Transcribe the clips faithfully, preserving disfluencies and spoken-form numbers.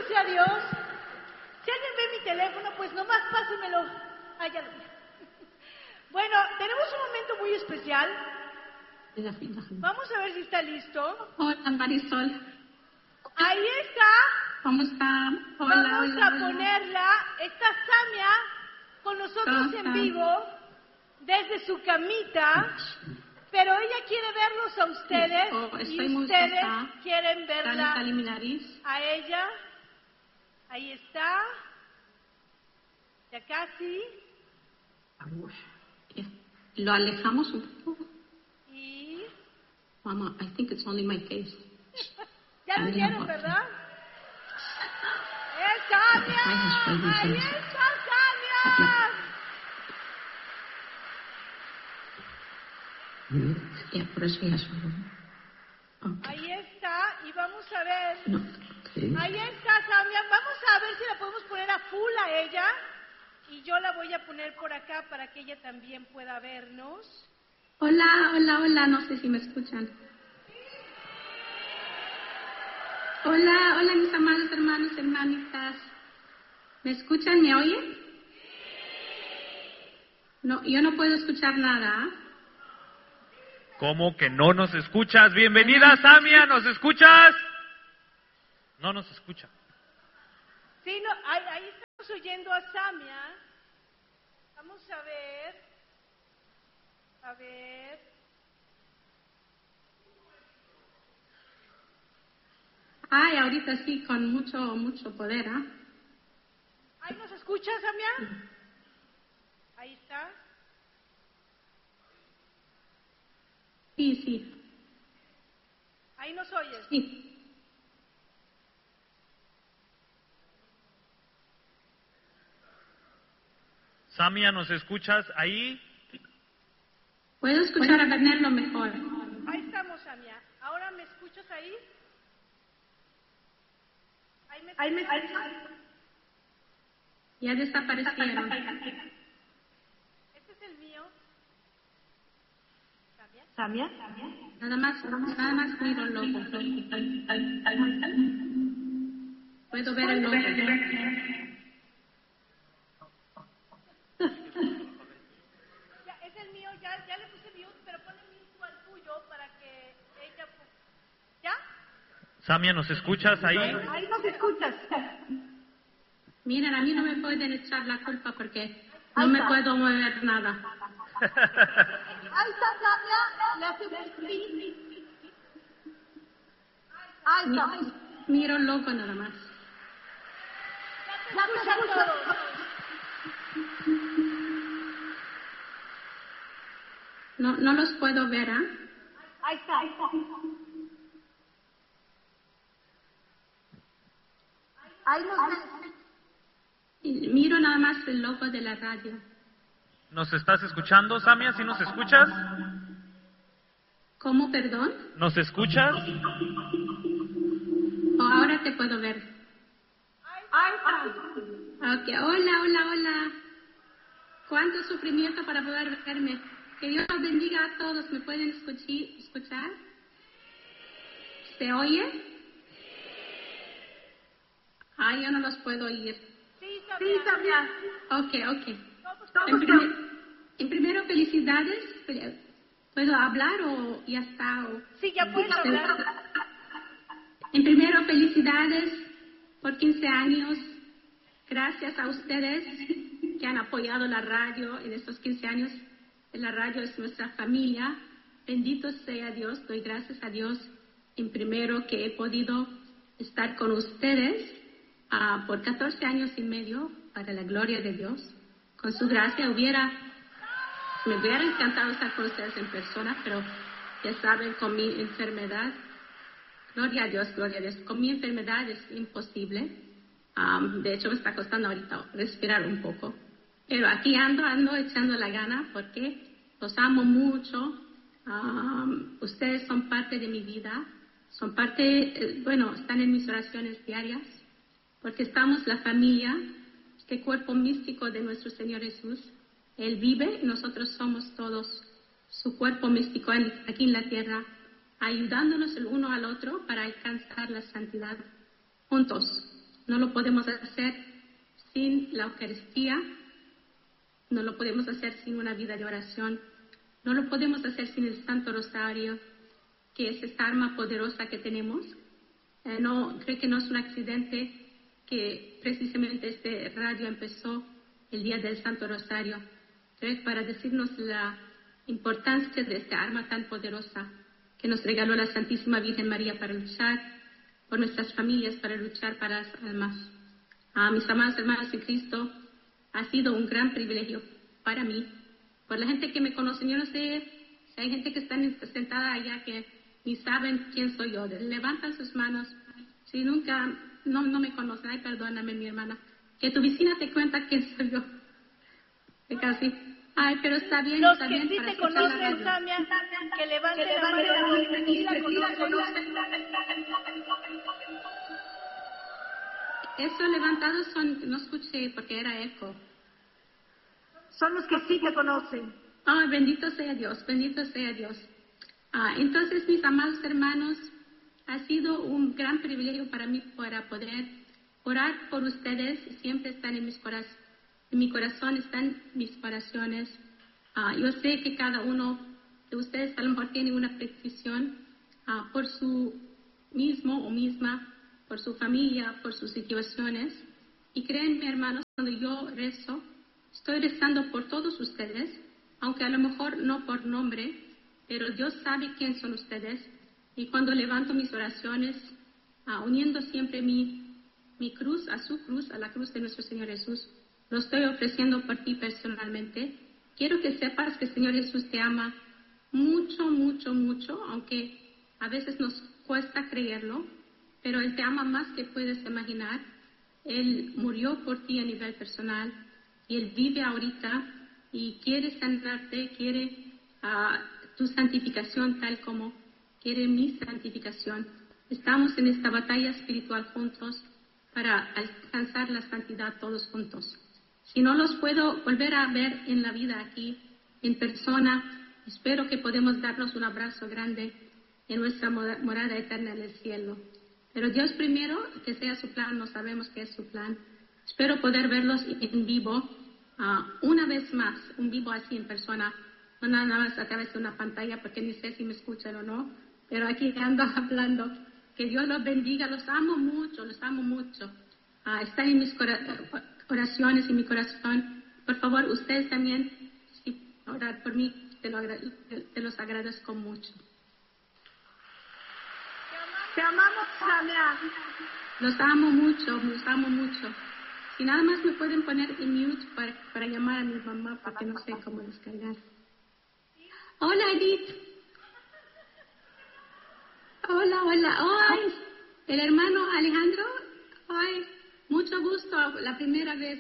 sea Dios. Si alguien ve mi teléfono, pues nomás pásemelo. Ah, ya lo vi. Bueno, tenemos un momento muy especial. Vamos a ver si está listo. Hola, Marisol. Ahí está. ¿Cómo está? Hola, Vamos hola, a hola. ponerla. Está Samia con nosotros en vivo desde su camita. Pero ella quiere verlos a ustedes. Oh, estoy y muy ustedes cansada. quieren verla Sale mi nariz. a ella. Ahí está. Ya casi. Lo alejamos un poco. Y... Mama, I think it's only my face. ya lo vieron, ¿verdad? ¡Es Samia! ¡Ahí está Samia! Ya, por eso ya solo. Okay. Ahí está, y vamos a ver. No, okay. Ahí está Samia. Vamos a ver si la podemos poner a full a ella. Y yo la voy a poner por acá para que ella también pueda vernos. Hola, hola, hola. No sé si me escuchan. Hola, hola mis amados hermanos, hermanitas. ¿Me escuchan? ¿Me oyen? No, yo no puedo escuchar nada. ¿Cómo que no nos escuchas? Bienvenida, Samia, ¿nos escuchas? No nos escucha. Sí, no, ahí, ahí estamos oyendo a Samia. Vamos a ver. A ver. Ay, ahorita sí, con mucho, mucho poder, ¿ah? ¿eh? ¿Ahí nos escucha, Samia? Ahí está. Sí, sí. Ahí nos oyes. Sí. Samia, ¿nos escuchas ahí? Puedo escuchar a Bernardo mejor. Ahí estamos, Samia. ¿Ahora me escuchas ahí? Ahí me, ahí me escuchas. Ya desaparecieron. Este es el mío. ¿Samia? ¿Samia? Nada más, nada más miro el logo. Puedo ver el logo. Ya, es el mío, ya, ya le puse mute, pero ponle mute al tuyo para que ella... ¿Ya? Samia, ¿nos escuchas ahí? Ahí nos escuchas. Miren, a mí no me pueden echar la culpa porque no me puedo mover nada. Ahí está Samia, le hacemos clic. Ahí está. Mi, miro el logo nada más. Ya te escuchan todos. No, no los puedo ver, ¿ah? ¿eh? Ahí está, ahí está. Ahí nos ven. Miro nada más el logo de la radio. ¿Nos estás escuchando, Samia? ¿Sí nos escuchas? ¿Cómo, perdón? ¿Nos escuchas? Oh, ahora te puedo ver. Ahí está. Ok, hola, hola, hola. ¿Cuánto sufrimiento para poder verme? Que Dios los bendiga a todos. ¿Me pueden escuchi- escuchar? ¿Se oye? Ah, yo no los puedo oír. Sí, Samia. Ok, ok. En, primer, en primero, felicidades. ¿Puedo hablar o ya está? O, Sí, ya puedes hablar. En primero, felicidades por quince años. Gracias a ustedes que han apoyado la radio en estos quince años. La radio es nuestra familia. Bendito sea Dios. Doy gracias a Dios en primero que he podido estar con ustedes uh, por catorce años y medio para la gloria de Dios. Con su gracia hubiera, me hubiera encantado estar con ustedes en persona, pero ya saben, con mi enfermedad, gloria a Dios, gloria a Dios, con mi enfermedad es imposible. Um, de hecho, me está costando ahorita respirar un poco. Pero aquí ando, ando echando la gana porque los amo mucho. Um, ustedes son parte de mi vida, son parte, eh, bueno, están en mis oraciones diarias, porque estamos la familia, este cuerpo místico de nuestro Señor Jesús. Él vive y nosotros somos todos su cuerpo místico en, aquí en la tierra, ayudándonos el uno al otro para alcanzar la santidad juntos. No lo podemos hacer sin la Eucaristía, no lo podemos hacer sin una vida de oración, no lo podemos hacer sin el Santo Rosario, que es esta arma poderosa que tenemos. Eh, no, creo que no es un accidente que precisamente este radio empezó el día del Santo Rosario. Creo que para decirnos la importancia de esta arma tan poderosa que nos regaló la Santísima Virgen María para luchar por nuestras familias, para luchar para las almas. A mis amados hermanos en Cristo, ha sido un gran privilegio para mí, por la gente que me conoce. Yo no sé si hay gente que está sentada allá que ni saben quién soy yo. Levantan sus manos. Si nunca, no, no me conocen, ay, perdóname, mi hermana, que tu vecina te cuenta quién soy yo. De casi. Ay, pero está bien, Los está que bien. sí para te conocen, Samia, que levanten la mano los que sí la conocen. Esos levantados son, no escuché porque era eco. Son los que sí te conocen. Ah, bendito sea Dios, bendito sea Dios. Ah, entonces, mis amados hermanos, ha sido un gran privilegio para mí para poder orar por ustedes. Siempre están en mis corazones, en mi corazón están mis oraciones. Ah, yo sé que cada uno de ustedes a lo mejor tiene una petición ah, por su mismo o misma, por su familia, por sus situaciones. Y créanme, hermanos, cuando yo rezo, estoy rezando por todos ustedes, aunque a lo mejor no por nombre, pero Dios sabe quién son ustedes. Y cuando levanto mis oraciones, uh, uniendo siempre mi, mi cruz a su cruz, a la cruz de nuestro Señor Jesús, lo estoy ofreciendo por ti personalmente. Quiero que sepas que el Señor Jesús te ama mucho, mucho, mucho, aunque a veces nos cuesta creerlo, pero Él te ama más que puedes imaginar. Él murió por ti a nivel personal y Él vive ahorita y quiere sanarte, quiere uh, tu santificación tal como quiere mi santificación. Estamos en esta batalla espiritual juntos para alcanzar la santidad todos juntos. Si no los puedo volver a ver en la vida aquí, en persona, espero que podamos darnos un abrazo grande en nuestra morada eterna en el cielo. Pero Dios primero, que sea su plan, no sabemos qué es su plan. Espero poder verlos en vivo uh, una vez más, un vivo así en persona, no nada más a través de una pantalla, porque ni sé si me escuchan o no, pero aquí ando hablando. Que Dios los bendiga, los amo mucho, los amo mucho. Uh, están en mis oraciones, en mi corazón. Por favor, ustedes también, si orar por mí, te, lo agra- te, te los agradezco mucho. Te amamos, Samia. Los amo mucho, los amo mucho. Si nada más me pueden poner en mute para, para llamar a mi mamá, porque no sé cómo descargar. Hola, Edith. Hola, hola. Ay, el hermano Alejandro. Ay, mucho gusto, la primera vez.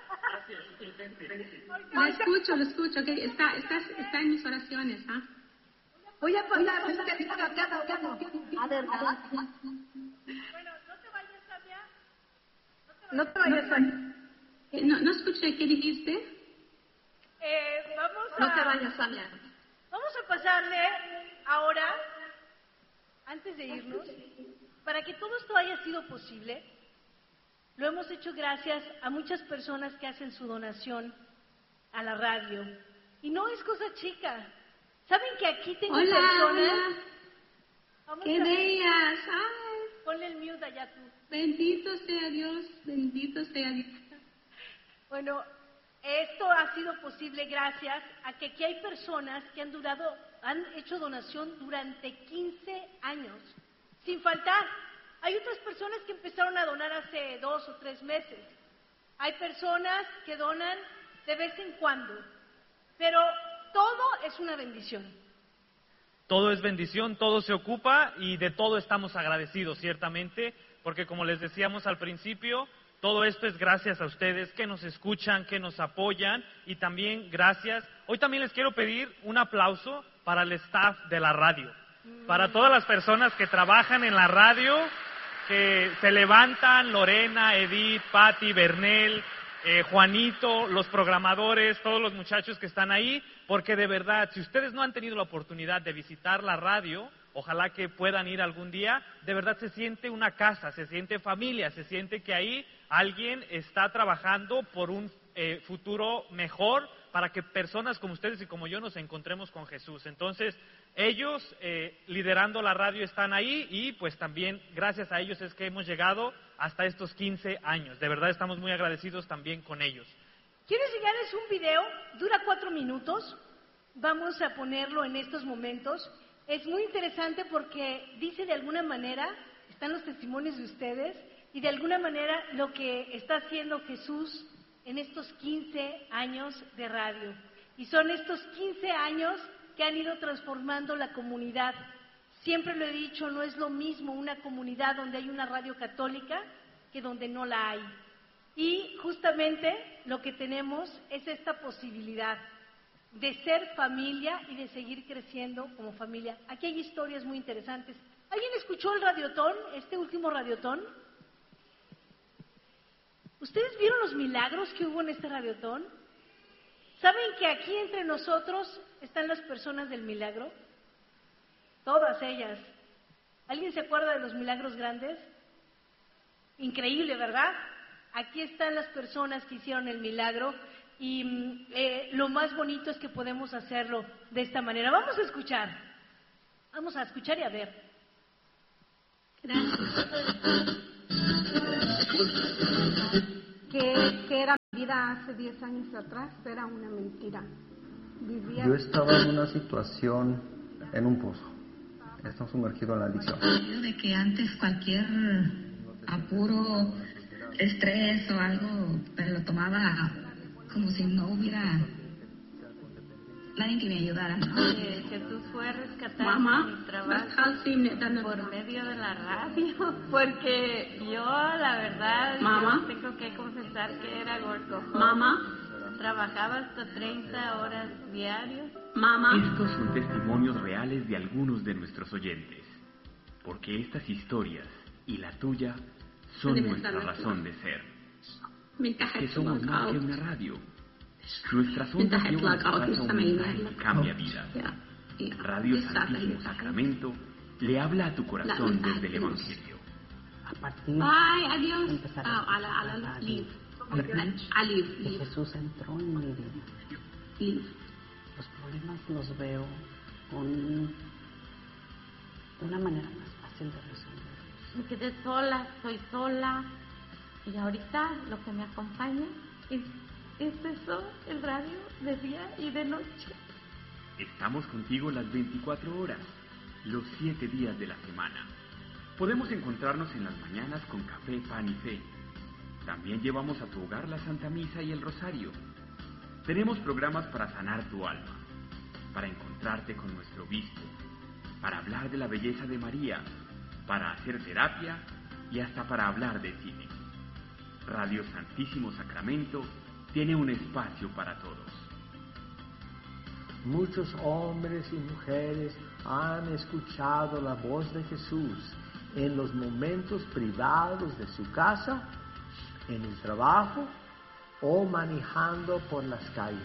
Lo escucho, lo escucho. Que está, está, está en mis oraciones, ¿ah? Voy a pasar, pues, que diga cada uno. ¿Ah, verdad? Bueno, no te vayas, Samia. No te vayas, Samia. Eh, No, no escuché, ¿qué dijiste? Eh, vamos a... No te vayas, Samia. Vamos a pasarle ahora, antes de irnos, para que todo esto haya sido posible, lo hemos hecho gracias a muchas personas que hacen su donación a la radio. Y no es cosa chica. ¿Saben que aquí tengo Hola, personas? hola. Vamos ¡Qué a... bellas! ¡Ay! Ponle el mute allá tú. Bendito sea Dios, bendito sea Dios. Bueno, esto ha sido posible gracias a que aquí hay personas que han durado, han hecho donación durante quince años, sin faltar. Hay otras personas que empezaron a donar hace dos o tres meses. Hay personas que donan de vez en cuando, pero todo es una bendición. Todo es bendición, todo se ocupa y de todo estamos agradecidos, ciertamente, porque como les decíamos al principio, todo esto es gracias a ustedes que nos escuchan, que nos apoyan y también gracias. Hoy también les quiero pedir un aplauso para el staff de la radio, para todas las personas que trabajan en la radio, que se levantan, Lorena, Edith, Patti, Bernel, eh, Juanito, los programadores, todos los muchachos que están ahí, porque de verdad, si ustedes no han tenido la oportunidad de visitar la radio ojalá que puedan ir algún día. De verdad se siente una casa, se siente familia, se siente que ahí alguien está trabajando por un eh, futuro mejor para que personas como ustedes y como yo nos encontremos con Jesús. Entonces, ellos eh, liderando la radio están ahí y pues también gracias a ellos es que hemos llegado hasta estos quince años. De verdad estamos muy agradecidos también con ellos. Quiero enseñarles un video, dura cuatro minutos, vamos a ponerlo en estos momentos. Es muy interesante porque dice de alguna manera, están los testimonios de ustedes, y de alguna manera lo que está haciendo Jesús en estos quince años de radio. Y son estos quince años que han ido transformando la comunidad. Siempre lo he dicho, no es lo mismo una comunidad donde hay una radio católica que donde no la hay. Y justamente lo que tenemos es esta posibilidad de ser familia y de seguir creciendo como familia. Aquí hay historias muy interesantes. ¿Alguien escuchó el radiotón, este último radiotón? ¿Ustedes vieron los milagros que hubo en este radiotón? ¿Saben que aquí entre nosotros están las personas del milagro? Todas ellas. ¿Alguien se acuerda de los milagros grandes? Increíble, ¿verdad? Aquí están las personas que hicieron el milagro y eh, lo más bonito es que podemos hacerlo de esta manera. Vamos a escuchar. Vamos a escuchar y a ver. Gracias. Que, que era mi vida hace diez años atrás, era una mentira. Vivía... Yo estaba en una situación, en un pozo. Estaba sumergido en la adicción. De que antes cualquier apuro, estrés o algo, pero lo tomaba como si no hubiera nadie que me ayudara, ¿no? Que Jesús fue a rescatar Mamá, mi trabajo por medio de la radio, porque yo, la verdad, Mamá, yo tengo que confesar que era workaholic. Mamá, trabajaba hasta treinta horas diarias. Mamá. Estos son testimonios reales de algunos de nuestros oyentes, porque estas historias y la tuya son nuestra razón de ser. Es que somos más que una radio. Nuestras ondas llevan a tu casa un mensaje que cambia vidas. Radio Santísimo Sacramento le habla a tu corazón desde el Evangelio. A partir Bye, adiós. de empezar Ah, a a la, a la, la radio, leave. de A leave, que leave, Jesús entró en mi vida. leave. Los problemas los veo con de una manera más fácil de resolver. Me quedé sola, soy sola, y ahorita lo que me acompaña es, es eso, el radio de día y de noche. Estamos contigo las veinticuatro horas, los siete días de la semana. Podemos encontrarnos en las mañanas con café, pan y fe. También llevamos a tu hogar la Santa Misa y el Rosario. Tenemos programas para sanar tu alma, para encontrarte con nuestro obispo, para hablar de la belleza de María, para hacer terapia y hasta para hablar de cine. Radio Santísimo Sacramento tiene un espacio para todos. Muchos hombres y mujeres han escuchado la voz de Jesús en los momentos privados de su casa, en el trabajo o manejando por las calles.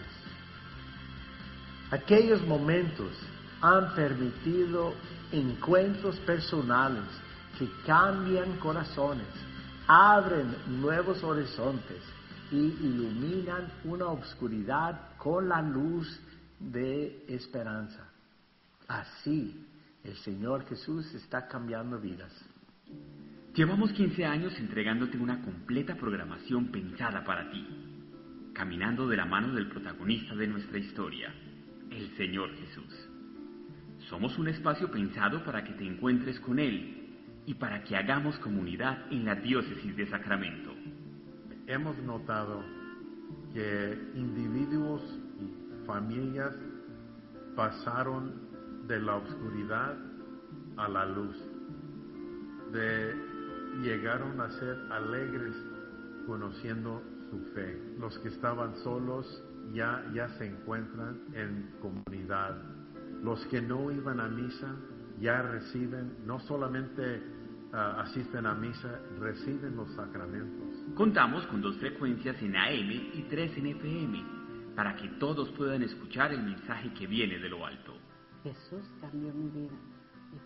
Aquellos momentos han permitido encuentros personales que cambian corazones, abren nuevos horizontes y iluminan una oscuridad con la luz de esperanza. Así, el Señor Jesús está cambiando vidas. Llevamos quince años entregándote una completa programación pensada para ti, caminando de la mano del protagonista de nuestra historia, el Señor Jesús. Somos un espacio pensado para que te encuentres con Él y para que hagamos comunidad en la diócesis de Sacramento. Hemos notado que individuos y familias pasaron de la oscuridad a la luz, de llegaron a ser alegres conociendo su fe. Los que estaban solos ya, ya se encuentran en comunidad. Los que no iban a misa ya reciben, no solamente uh, asisten a misa, reciben los sacramentos. Contamos con dos frecuencias en A M y tres en F M, para que todos puedan escuchar el mensaje que viene de lo alto. Jesús cambió mi vida y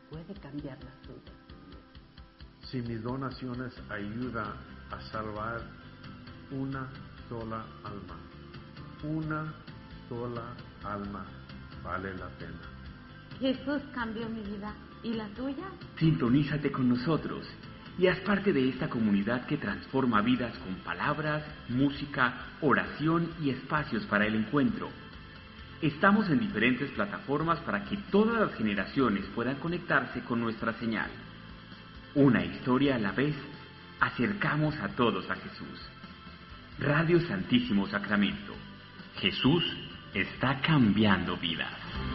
puede cambiar la tuya. Si mis donaciones ayudan a salvar una sola alma, una sola alma vale la pena. Jesús cambió mi vida. ¿Y la tuya? Sintonízate con nosotros y haz parte de esta comunidad que transforma vidas con palabras, música, oración y espacios para el encuentro. Estamos en diferentes plataformas para que todas las generaciones puedan conectarse con nuestra señal. Una historia a la vez, acercamos a todos a Jesús. Radio Santísimo Sacramento. Jesús está cambiando vidas.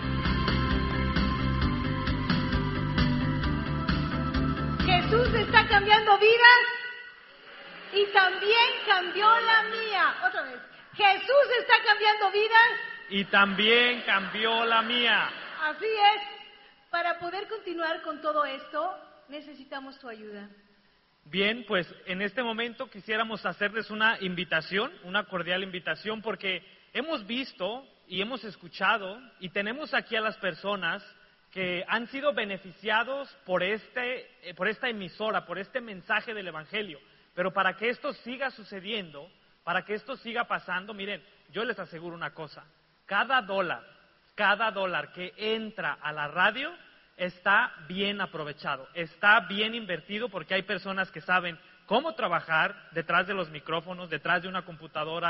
Jesús está cambiando vidas y también cambió la mía. Otra vez. Jesús está cambiando vidas. Y también cambió la mía. Así es. Para poder continuar con todo esto, necesitamos tu ayuda. Bien, pues en este momento quisiéramos hacerles una invitación, una cordial invitación, porque hemos visto y hemos escuchado y tenemos aquí a las personas que han sido beneficiados por, este, eh, por esta emisora, por este mensaje del Evangelio. Pero para que esto siga sucediendo, para que esto siga pasando, miren, yo les aseguro una cosa, cada dólar, cada dólar que entra a la radio está bien aprovechado, está bien invertido porque hay personas que saben cómo trabajar detrás de los micrófonos, detrás de una computadora,